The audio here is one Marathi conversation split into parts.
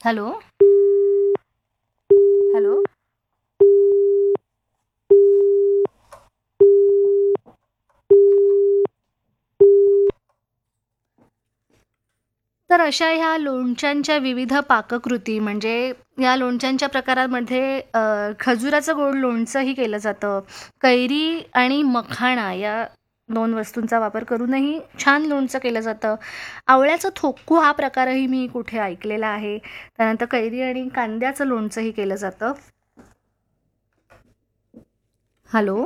हॅलो? हॅलो? तर अशा ह्या लोणच्यांच्या विविध पाककृती म्हणजे या लोणच्यांच्या प्रकारामध्ये खजुराचं गोड लोणचंही केलं जातं. कैरी आणि मखाणा या 2 वस्तूंचा वापर करूनही छान लोणचं केलं जातं. आवळ्याचं थोक्कू हा प्रकारही मी कुठे ऐकलेला आहे. त्यानंतर कैरी आणि कांद्याचं लोणचंही केलं जातं. हॅलो?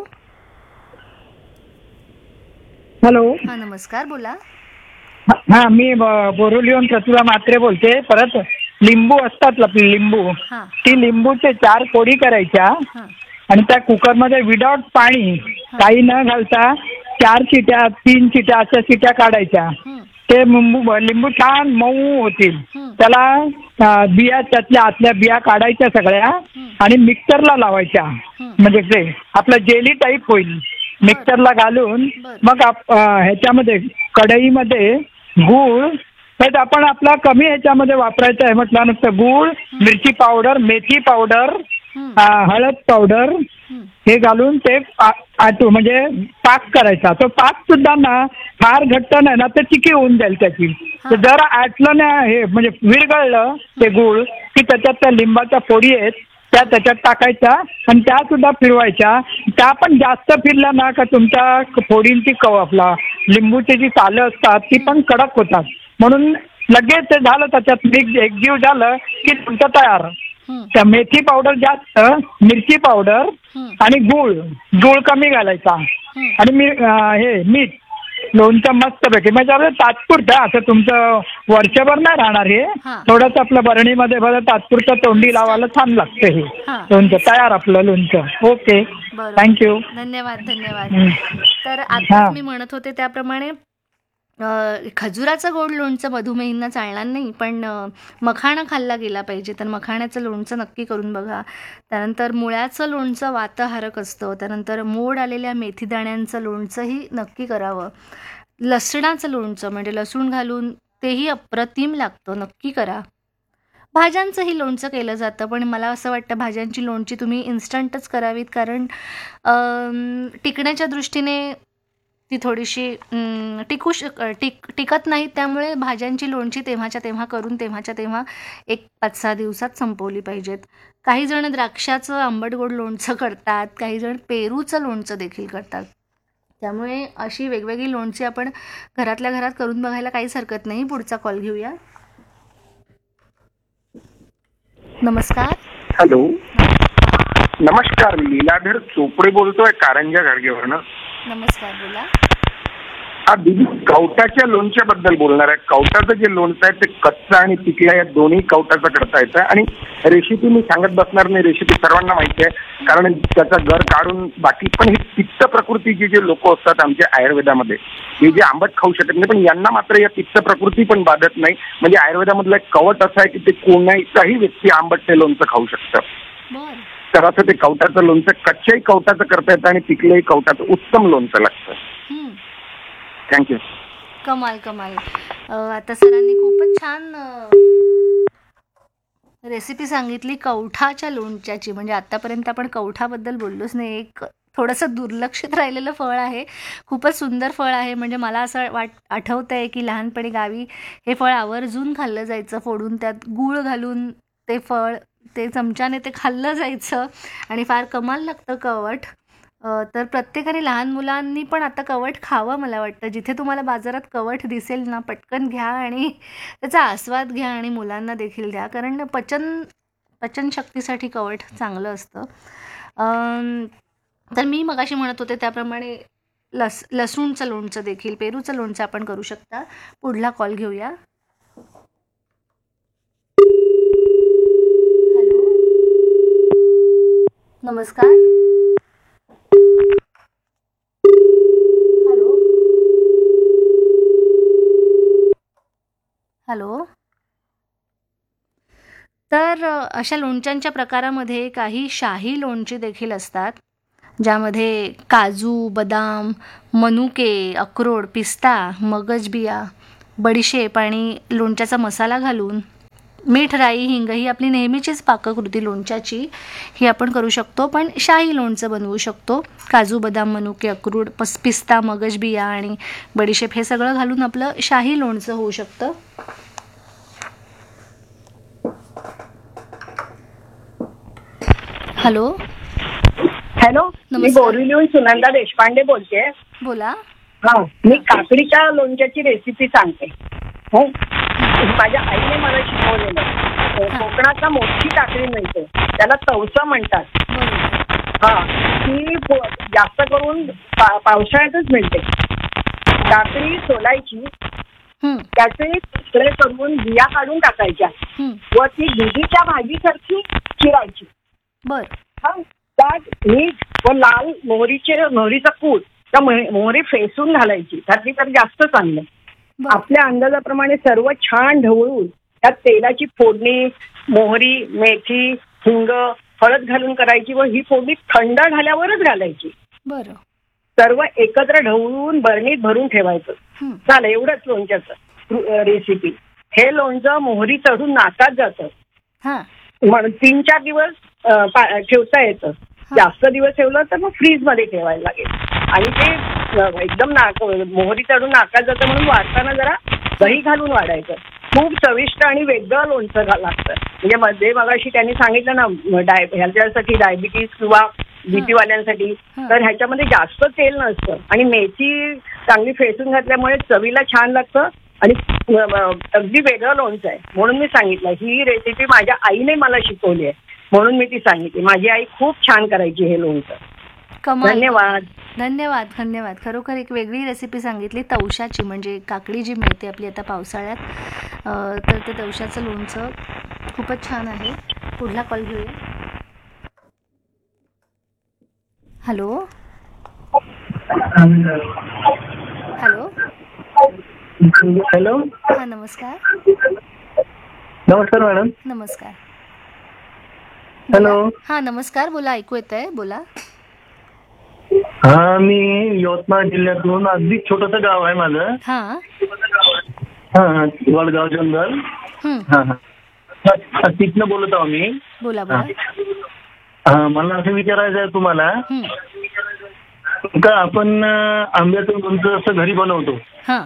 हॅलो. हां, नमस्कार. बोला. हा, मी बोरिवलीहून प्रतिभा म्हात्रे बोलते. परत लिंबू असतात आपले लिंबू, हां, ती लिंबूचे 4 फोडी करायच्या हां, आणि त्या कुकरमध्ये विदाउट पाणी हां. काही न घालता 4 शिट्या 3 शिट्या अशा शिट्या काढायच्या. हं, ते लिंबू छान मऊ होतील. हं, त्याला बिया त्यातल्या आतल्या बिया काढायच्या सगळ्या हं, आणि मिक्सरला लावायच्या. हं. म्हणजे ते आपलं जेली टाईप होईल. बरं, मिक्सरला घालून बरं. मग ह्याच्यामध्ये कढईमध्ये गूळ, तर आपण आपला कमी ह्याच्यामध्ये वापरायचं आहे म्हटलं नुसतं गूळ, मिरची पावडर, मेथी पावडर, हं, हळद पावडर हं. हे घालून ते आटू म्हणजे पाक करायचा. तो पाक सुद्धा ना फार घट्ट नाही ना तर चिकी होऊन जाईल त्याची. तर हां. जर आटलं ना हे म्हणजे विरघळलं ते गूळ की त्याच्यात त्या लिंबाच्या फोडी आहेत त्या त्याच्यात टाकायच्या आणि त्या सुद्धा फिरवायच्या. त्या पण जास्त फिरल्या ना का तुमच्या फोडींची आपला लिंबूची जी सालं असतात ती पण कडक होतात. म्हणून लगेच ते झालं त्याच्यात मिक्स एकजीव झालं की तुमचं तयार. हं, त्या मेथी पावडर जास्त, मिरची पावडर हं, आणि गूळ, गूळ कमी घालायचा हं. आणि हे मीठ. लोणचं मस्तपैकी म्हणजे तात्पुरतं असं तुमचं वर्षभर नाही राहणार हे. हां. थोडंसं आपलं बरणीमध्ये बरं तात्पुरतं तोंडी लावायला छान लागतं हे हां. लोणचं. तयार आपलं लोणचं. ओके, बरोबर. थँक्यू. धन्यवाद, धन्यवाद. तर आताच हां. मी म्हणत होते त्याप्रमाणे खजुराचं गोड लोणचं मधुमेहींना चालणार नाही, पण मखाणा खाल्ला गेला पाहिजे. तर मखाण्याचं लोणचं नक्की करून बघा. त्यानंतर मुळ्याचं लोणचं वातहारक असतं. त्यानंतर मोड आलेल्या मेथीदाण्यांचं लोणचंही नक्की करावं. लसणाचं लोणचं म्हणजे लसूण घालून तेही अप्रतिम लागतं, नक्की करा. भाज्यांचंही लोणचं केलं जातं, पण मला असं वाटतं भाज्यांची लोणची तुम्ही इन्स्टंटच करावीत, कारण टिकण्याच्या दृष्टीने ती थोडीशी टिकत नाहीत. त्यामुळे भाज्यांची लोणची तेव्हाच्या तेव्हा करून तेव्हाच्या तेव्हा एक 5-6 दिवसात संपवली पाहिजेत. काही जण द्राक्षाचं आंबट गोड लोणचं करतात, काही जण पेरूचं लोणचं देखील करतात. त्यामुळे अशी वेगवेगळी लोणची आपण घरातल्या घरात करून बघायला काहीच हरकत नाही. पुढचा कॉल घेऊया. नमस्कार. हॅलो, हां, नमस्कार. लीलाधर चोपडे बोलतोय कारंजा घाडगेवरनं. नमस्कार. बोला. हा दीदी कवटाच्या लोणच्याबद्दल बोलणार आहे. कवटाचं जे लोणचं आहे ते कच्चं आणि पिकलं या दोन्ही कवटाचं करता येतं आणि रेसिपी मी सांगत बसणार नाही. रेसिपी सर्वांना माहिती आहे कारण त्याचा गर काढून बाकी. पण ही पित्त प्रकृतीचे जे लोक असतात आमच्या आयुर्वेदामध्ये हे जे आंबट खाऊ शकत नाही, पण यांना मात्र या पित्त प्रकृती पण बाधत नाही. म्हणजे आयुर्वेदामधलं एक कवट असं आहे की ते कोणाचाही व्यक्ती आंबट ते लोणचं खाऊ शकतं. बरं. तर असं ते कवटाचं लोणचं कच्च्याही कवटाचं करता येतं आणि पिकल्याही कवटाचं उत्तम लोणचं लागतं. हं. थँक्यू. कमाल, कमाल. आता सरांनी खूपच छान रेसिपी सांगितली कवठाच्या लोणच्याची. म्हणजे आत्तापर्यंत आपण कवठाबद्दल बोललोच नाही. एक थोडंसं दुर्लक्षित राहिलेलं फळ आहे. खूपच सुंदर फळ आहे. म्हणजे मला असं आठवतं आहे की लहानपणी गावी हे फळ आवर्जून खाल्लं जायचं. फोडून त्यात गूळ घालून ते फळ ते चमच्याने ते खाल्लं जायचं आणि फार कमाल लागतं कवठ. तर प्रत्येकाने लहान मुलांनी पण आता कवठ खावं मला वाटतं. जिथे तुम्हाला बाजारात कवठ दिसेल ना पटकन घ्या आणि त्याचा आस्वाद घ्या आणि मुलांना देखील द्या, कारण पचनशक्तीसाठी कवठ चांगलं असतं. तर मी मगाशी म्हणत होते त्याप्रमाणे लसूणचं लोणचं देखील, पेरूचं लोणचं आपण करू शकता. पुढला कॉल घेऊया. हॅलो, नमस्कार. Hello, hello. तर अशा लोणच्यांच्या प्रकारामध्ये काही शाही लोणची देखील असतात, ज्यामध्ये काजू, बदाम, मनुके, अक्रोड, पिस्ता, मगजबिया, बडीशेप आणि लोणच्याचा मसाला घालून मीठ, राई, हिंग ही आपली नेहमीचीच पाककृती लोणच्याची ही आपण करू शकतो. पण शाही लोणचं बनवू शकतो. काजू, बदाम, मनुके, अक्रोड, पिस्ता, मगज, बिया आणि बडीशेप हे सगळं घालून आपलं शाही लोणचं होऊ शकतं. हॅलो. हॅलो, मी नमस्कार. बोरिवलीहून सुनंदा देशपांडे बोलते. बोला. हा, मी काकडीच्या लोणच्याची रेसिपी सांगते. हो, माझ्या आईने मला शिकवलेलं. कोकणातला मोठी काकडी मिळते, त्याला तवसं म्हणतात. बरोबर. हा, ती जास्त करून पावसाळ्यातच मिळते. काकडी सोलायची, हं, त्याचे तुकडे करून बिया काढून टाकायच्या हं. व ती दुधीच्या भाजीसारखी चिरायची. बर. हा, त्यात मीठ व लाल मोहरीचं कूट, त्या मोहरी फेसून घालायची, घातली तर जास्त चांगलं. बर. आपल्या अंदाजाप्रमाणे सर्व छान ढवळून त्यात तेलाची फोडणी, मोहरी, मेथी, हिंग, हळद घालून करायची व ही फोडणी थंड झाल्यावरच घालायची. बरं. सर्व एकत्र ढवळून बरणीत भरून ठेवायचं. हं. झालं, एवढंच लोणच्याचं रेसिपी. हे लोणचं मोहरी चढून नाकात जातं. हां. म्हणून 3-4 दिवस ठेवता येतं. जास्त दिवस ठेवलं तर मग फ्रीज मध्ये ठेवायला लागेल. आणि ते एकदम मोहरी चढून नाकात जातं म्हणून वाढताना जरा दही घालून वाढायचं. खूप चविष्ट आणि वेगळं लोणचं लागतं. म्हणजे मध्ये मगाशी त्यांनी सांगितलं ना, ह्याच्यासाठी डायबिटीज किंवा बीपीवाल्यांसाठी, तर ह्याच्यामध्ये जास्त तेल नसतं आणि मेथी चांगली फेसून घातल्यामुळे चवीला छान लागतं आणि अगदी वेगळं लोणचं आहे. म्हणून मी सांगितलं, ही रेसिपी माझ्या आईने मला शिकवली आहे म्हणून मी ती सांगितली. माझी आई खूप छान करायची हे लोणचं. कमाल. धन्यवाद. धन्यवाद. धन्यवाद. खरोखर एक वेगळी रेसिपी सांगितली तवशाची, म्हणजे काकडी जी मिळते आपली आता पावसाळ्यात, तर ते तवशाचं लोणचं खूपच छान आहे. पुढला कॉल घेऊया. हॅलो. हॅलो. हॅलो. हां, नमस्कार. नमस्कार मॅडम. नमस्कार. हॅलो. हां, नमस्कार. बोला, ऐकू येत आहे, बोला. हा, मी यवतमाळ जिल्ह्यातून, अगदी छोटंसं गाव आहे माझं. हां. हा, वडगाव जंगल. हं. हा, तिथनं बोलत आहो मी. बोला बोला. हा, मला असं विचारायचं आहे तुम्हाला हं. का आपण आंब्याचं लोणचं असं घरी बनवतो हां.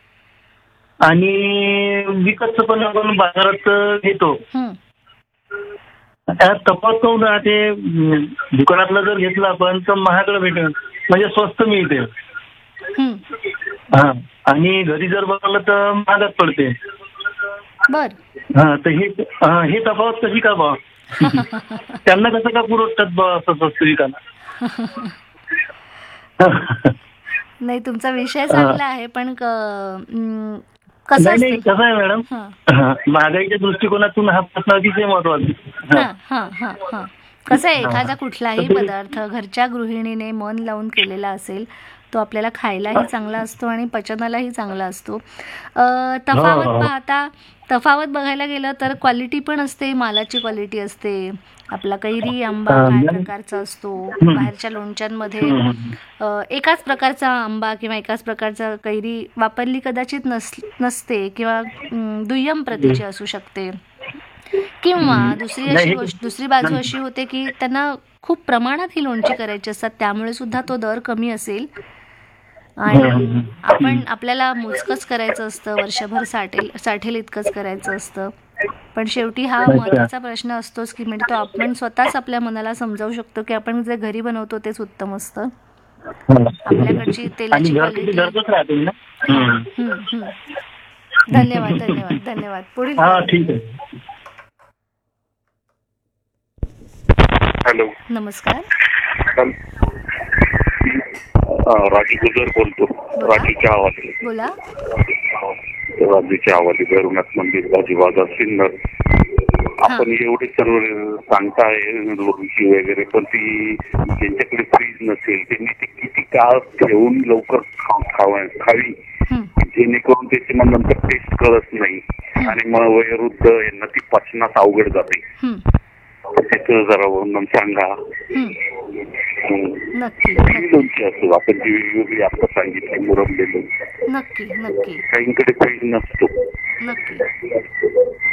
आणि विकतचं पण आपण बाजारात घेतो. हं. त्यात तफावत काऊन राहते? दुकानातलं जर घेतलं आपण तर महागडं भेटेल, म्हणजे स्वस्त मिळते. हं. हा, आणि घरी जर बनवलं तर महागात पडते. बर. हा, तर हे तफावत कशी का बा? त्यांना कसं का पुरवतात बा असं स्वस्त विकायला? नाही, तुमचा विषय चांगला आहे, पण कसं नाही, असतं? कसं आहे मॅडम, महागाईच्या दृष्टिकोनातून हा प्रश्न अतिशय महत्वाचा. हां हां हां हां. कसं आहे, एखादा कुठलाही पदार्थ घरच्या गृहिणीने मन लावून केलेला असेल तो आपल्याला खायलाही चांगला असतो आणि पचनालाही चांगला असतो. तफावत बघायला गेलं तर क्वालिटी पण असते, मालाची क्वालिटी असते. आपला कैरी आंबा काय प्रकारचा असतो, बाहेरच्या लोणच्यांमध्ये एकाच प्रकारचा आंबा किंवा एकाच प्रकारचा कैरी वापरली कदाचित नसते किंवा दुय्यम प्रतीची असू शकते. किंवा दुसरी बाजू अशी होते की त्यांना खूप प्रमाणात ही लोणची करायची असतात, त्यामुळे सुद्धा तो दर कमी असेल आणि आपल्याला मोजकंच करायचं असतं, वर्षभर साठेल इतकंच करायचं असतं. पण शेवटी हा महत्त्वाचा प्रश्न असतोच की म्हणजे तो आपण स्वतःच आपल्या मनाला समजावू शकतो की आपण जे घरी बनवतो तेच उत्तम असतं. आपल्याकडची तेलाची क्वालिटी. धन्यवाद धन्यवाद धन्यवाद. पुढील. ठीक आहे. हॅलो. नमस्कार. राजू गुजर बोलतो. राजूच्या आवाज. बोला. राजूच्या आवाज भैरवनाथ मंदिर बाजूबाजार सिन्नर. आपण एवढे सर्व सांगताय लोणची वगैरे, पण ती ज्यांच्याकडे फ्रीज नसेल त्यांनी ती किती काळ ठेवून लवकर खावी, जेणेकरून त्याची मग नंतर टेस्ट कळत नाही आणि मग वयोवृद्ध यांना ती पचनात अवघड जाते. त्याचं जरा वर्णन सांगा. नक्की. लोणची असतो आपण जी वेगवेगळी आता सांगितली, मुरंबलेलो. नक्की नक्की. काहींकडे फ्रीज नसतो. नक्की.